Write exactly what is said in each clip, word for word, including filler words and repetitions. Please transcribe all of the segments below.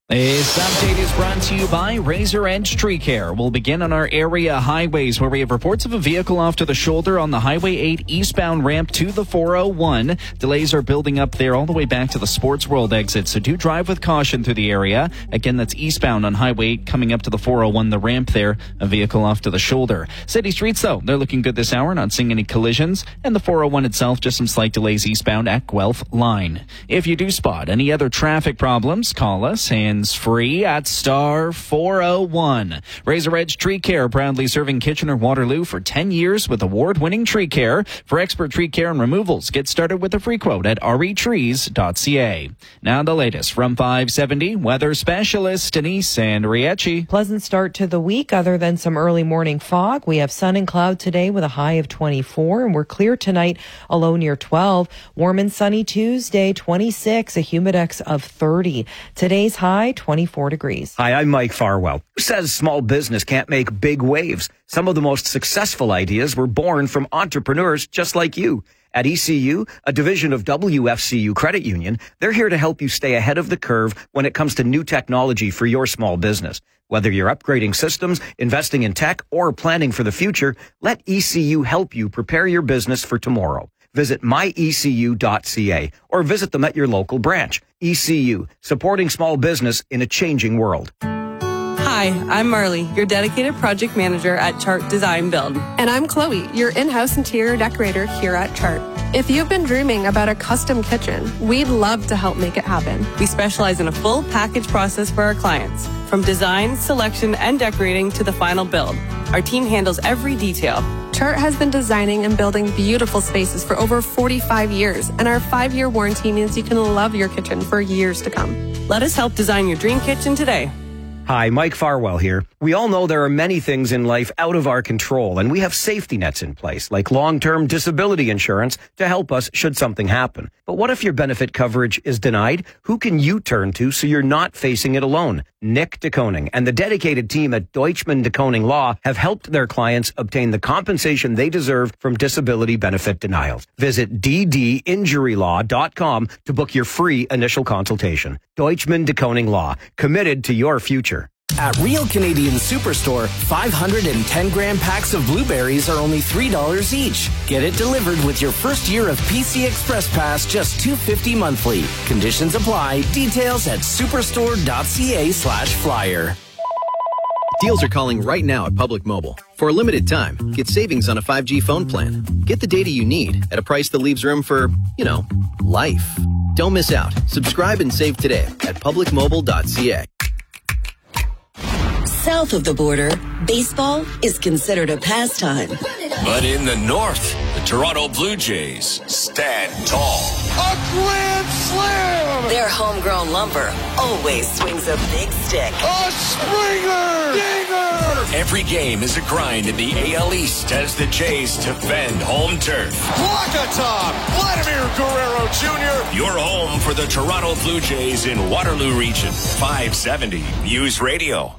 This update is brought to you by Razor Edge Tree Care. We'll begin on our area highways where we have reports of a vehicle off to the shoulder on the Highway eight eastbound ramp to the four oh one. Delays are building up there all the way back to the Sports World exit, so do drive with caution through the area. Again, that's eastbound on Highway eight coming up to the four oh one, the ramp there, a vehicle off to the shoulder. City streets, though, they're looking good this hour, not seeing any collisions, and the four oh one itself, just some slight delays eastbound at Guelph Line. If you do spot any other traffic problems, call us and free at star four oh one. Razor Edge Tree Care, proudly serving Kitchener-Waterloo for ten years with award-winning tree care. For expert tree care and removals, get started with a free quote at r e trees dot c a. Now the latest from five seventy, weather specialist Denise Andriecci. Pleasant start to the week other than some early morning fog. We have sun and cloud today with a high of twenty-four, and we're clear tonight, a low near twelve. Warm and sunny Tuesday, twenty-six, a humidex of thirty. Today's high, twenty-four degrees. Hi, I'm Mike Farwell. Who says small business can't make big waves? Some of the most successful ideas were born from entrepreneurs just like you. At E C U, a division of W F C U Credit Union, they're here to help you stay ahead of the curve when it comes to new technology for your small business. Whether you're upgrading systems, investing in tech, or planning for the future, let E C U help you prepare your business for tomorrow. Visit my e c u dot c a or visit them at your local branch. E C U, supporting small business in a changing world. Hi, I'm Marley, your dedicated project manager at Chart Design Build. And I'm Chloe, your in-house interior decorator here at Chart. If you've been dreaming about a custom kitchen, we'd love to help make it happen. We specialize in a full package process for our clients, from design, selection, and decorating to the final build. Our team handles every detail. Chart has been designing and building beautiful spaces for over forty-five years, and our five-year warranty means you can love your kitchen for years to come. Let us help design your dream kitchen today. Hi, Mike Farwell here. We all know there are many things in life out of our control, and we have safety nets in place, like long-term disability insurance, to help us should something happen. But what if your benefit coverage is denied? Who can you turn to so you're not facing it alone? Nick DeKoning and the dedicated team at Deutschman DeKoning Law have helped their clients obtain the compensation they deserve from disability benefit denials. Visit d d injury law dot com to book your free initial consultation. Deutschman DeKoning Law, committed to your future. At Real Canadian Superstore, five hundred ten gram packs of blueberries are only three dollars each. Get it delivered with your first year of P C Express Pass, just two dollars and fifty cents monthly. Conditions apply. Details at superstore dot c a slash flyer. Deals are calling right now at Public Mobile. For a limited time, get savings on a five G phone plan. Get the data you need at a price that leaves room for, you know, life. Don't miss out. Subscribe and save today at public mobile dot c a. South of the border, baseball is considered a pastime. But in the north, the Toronto Blue Jays stand tall. A grand slam! Their homegrown lumber always swings a big stick. A Springer! Dinger! Every game is a grind in the A L East as the Jays defend home turf. Walkatom! Vladimir Guerrero Junior! Your home for the Toronto Blue Jays in Waterloo Region. five seventy News Radio.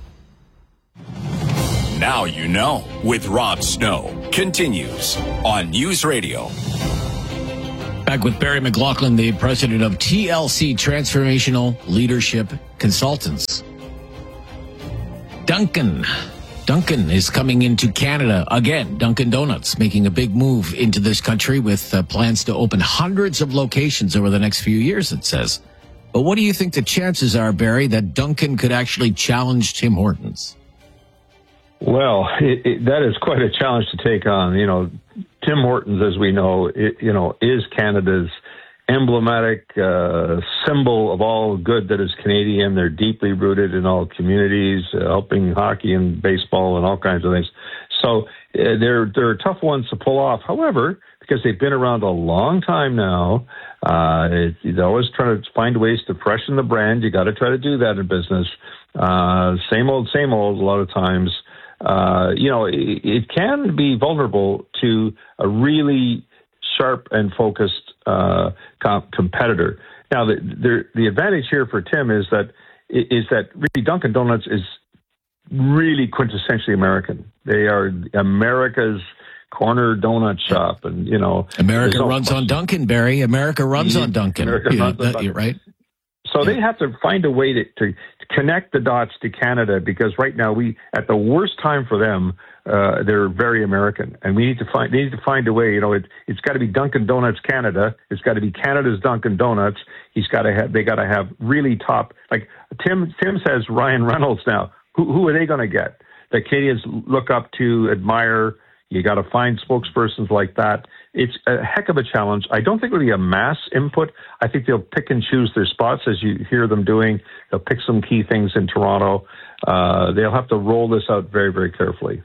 Now you know with Rob Snow continues on News Radio. Back with Barry McLaughlin, the president of T L C, Transformational Leadership Consultants. Dunkin'. Dunkin' is coming into Canada again. Dunkin' Donuts making a big move into this country with uh, plans to open hundreds of locations over the next few years, it says. But what do you think the chances are, Barry, that Dunkin' could actually challenge Tim Hortons? Well, it, it, that is quite a challenge to take on. You know, Tim Hortons, as we know, it, you know, is Canada's emblematic uh, symbol of all good that is Canadian. They're deeply rooted in all communities, uh, helping hockey and baseball and all kinds of things. So uh, they're they're tough ones to pull off. However, because they've been around a long time now, uh, it, they're always trying to find ways to freshen the brand. You got to try to do that in business. Uh, same old, same old. A lot of times. Uh, you know, it, it can be vulnerable to a really sharp and focused uh, comp- competitor. Now, the, the the advantage here for Tim is that is that really Dunkin' Donuts is really quintessentially American. They are America's corner donut shop, and you know, America runs on Dunkin', Barry. America runs yeah, on Dunkin'. America you, runs on that, Dunkin'. Right? So they have to find a way to, to connect the dots to Canada, because right now we, at the worst time for them, uh, they're very American, and we need to find, they need to find a way. You know, it, it's got to be Dunkin' Donuts Canada. It's got to be Canada's Dunkin' Donuts. He's got to have, they got to have really top, like Tim, Tim says Ryan Reynolds now. Who, who are they going to get that Canadians look up to, admire? You got to find spokespersons like that. It's a heck of a challenge. I don't think it'll be a mass input. I think they'll pick and choose their spots, as you hear them doing. They'll pick some key things in Toronto. Uh, they'll have to roll this out very, very carefully.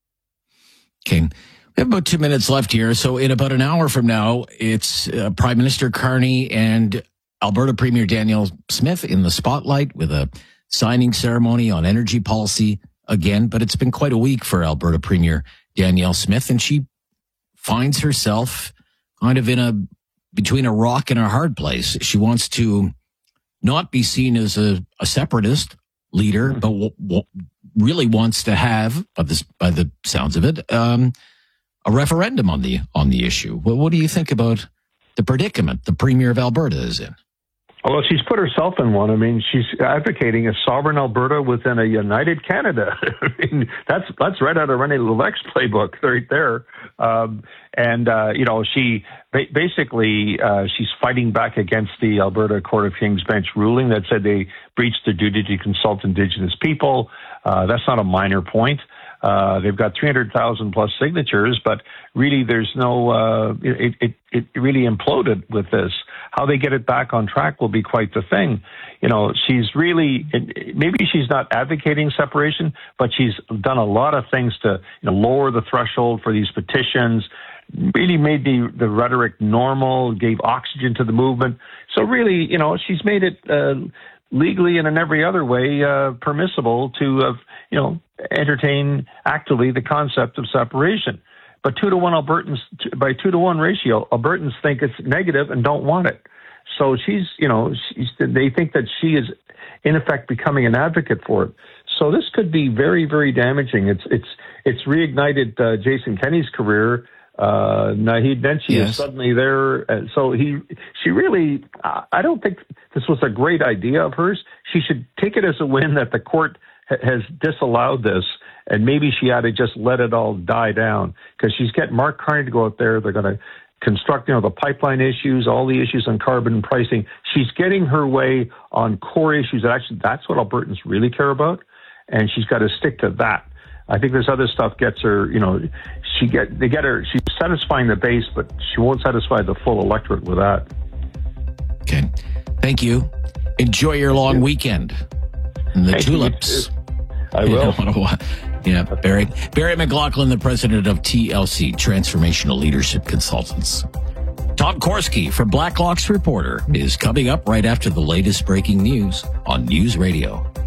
Okay. We have about two minutes left here. So in about an hour from now, it's uh, Prime Minister Carney and Alberta Premier Danielle Smith in the spotlight with a signing ceremony on energy policy again. But it's been quite a week for Alberta Premier Danielle Smith, and she finds herself kind of in a between a rock and a hard place. She wants to not be seen as a, a separatist leader, but w- w- really wants to have, by, this, by the sounds of it, um, a referendum on the on the issue. Well, what do you think about the predicament the Premier of Alberta is in? Well, she's put herself in one. I mean, she's advocating a sovereign Alberta within a united Canada. I mean, that's that's right out of René Levesque's playbook right there. Um, and, uh, you know, she ba- basically, uh, she's fighting back against the Alberta Court of King's Bench ruling that said they breached their duty to consult Indigenous people. Uh, that's not a minor point. Uh, they've got three hundred thousand plus signatures, but really there's no, uh, it, it, it really imploded with this. How they get it back on track will be quite the thing. You know, she's really, maybe she's not advocating separation, but she's done a lot of things to, you know, lower the threshold for these petitions, really made the, the rhetoric normal, gave oxygen to the movement. So really, you know, she's made it, uh, legally and in every other way, uh, permissible to, uh, you know, entertain actively the concept of separation. But two to one Albertans, by two to one ratio, Albertans think it's negative and don't want it. So she's, you know, she's, they think that she is in effect becoming an advocate for it. So this could be very, very damaging. It's, it's, it's reignited uh, Jason Kenney's career. Uh, Naheed Nenshi yes. is suddenly there. Uh, so he, she really, uh, I don't think this was a great idea of hers. She should take it as a win that the court ha- has disallowed this, and maybe she had to just let it all die down, because she's getting Mark Carney to go out there. They're going to construct, you know, the pipeline issues, all the issues on carbon pricing. She's getting her way on core issues. Actually, that's what Albertans really care about, and she's got to stick to that. I think this other stuff gets her, you know, she get they get her. She's satisfying the base, but she won't satisfy the full electorate with that. Okay, thank you. Enjoy your long yeah. weekend. And the Thank tulips. I will. Yeah, Barry. Barry McLaughlin, the president of T L C, Transformational Leadership Consultants. Tom Korski from Blacklock's Reporter is coming up right after the latest breaking news on News Radio.